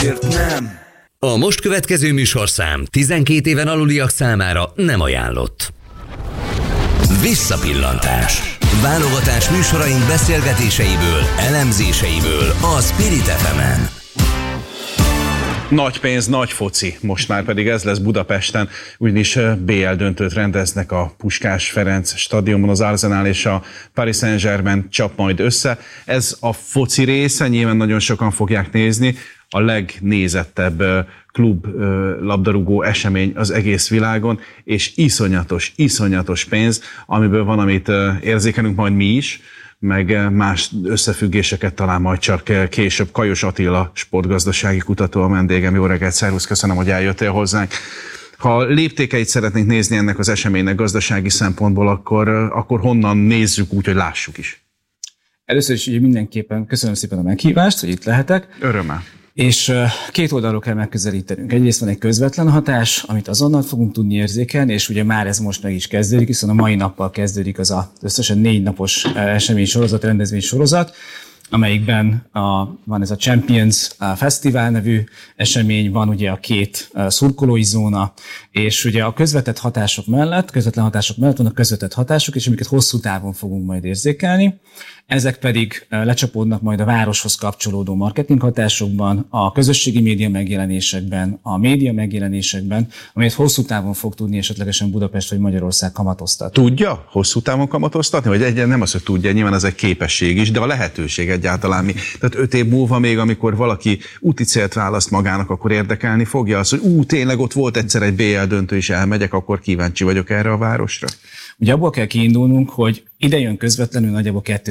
miért nem? A most következő műsorszám 12 éven aluliak számára nem ajánlott. Visszapillantás. Válogatás műsoraink beszélgetéseiből, elemzéseiből a Spirit FM-en. Nagy pénz, nagy foci. Most már pedig ez lesz Budapesten, ugyanis BL döntőt rendeznek a Puskás Ferenc stadionban, az Arsenal és a Paris Saint-Germain csap majd össze. Ez a foci része, nyilván nagyon sokan fogják nézni, a legnézettebb klub labdarúgó esemény az egész világon, és iszonyatos pénz, amiből van, amit érzékelünk majd mi is, meg más összefüggéseket talán majd csak később. Kajos Attila, sportgazdasági kutató a vendégem. Jó reggelt, szervusz, köszönöm, hogy eljöttél hozzánk. Ha léptékeit szeretnénk nézni ennek az eseménynek gazdasági szempontból, akkor honnan nézzük úgy, hogy lássuk is? Először is ugye mindenképpen köszönöm szépen a meghívást, hogy itt lehetek. Örömmel. És két oldalról kell megközelítenünk. Egyrészt van egy közvetlen hatás, amit azonnal fogunk tudni érzékelni, és ugye már ez most meg is kezdődik, hiszen a mai nappal kezdődik az összesen 4 napos esemény sorozat, rendezvény sorozat, amelyikben van ez a Champions Fesztivál nevű esemény, van ugye a 2 szurkolói zóna, és ugye a közvetlen hatások mellett vannak közvetett hatások, és amiket hosszú távon fogunk majd érzékelni. Ezek pedig lecsapódnak majd a városhoz kapcsolódó marketing hatásokban, a közösségi média megjelenésekben, a média megjelenésekben, amelyet hosszú távon fog tudni esetlegesen Budapest vagy Magyarország kamatoztatni. Tudja hosszú távon kamatoztatni? Vagy nem az, hogy tudja, nyilván ez egy képesség is, de a lehetőség egyáltalán mi? Tehát 5 év múlva még, amikor valaki úti célt választ magának, akkor érdekelni fogja az, hogy tényleg ott volt egyszer egy BL döntő, és elmegyek, akkor kíváncsi vagyok erre a városra? Ugye abból kell kiindulnunk, hogy ide jön közvetlenül nagyjából